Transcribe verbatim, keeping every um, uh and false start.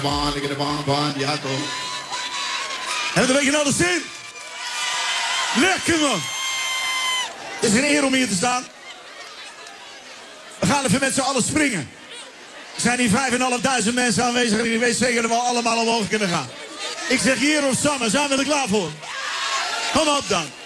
Baan, ik de baan, baan, ja toch. En dan weet je nou de zin? Lekker man. Het is een eer om hier te staan. We gaan even met z'n allen springen. Er zijn hier vijfduizendvijfhonderd mensen aanwezig en ik weet zeker dat we allemaal omhoog kunnen gaan. Ik zeg hier of samen, zijn we er klaar voor? Kom op dan.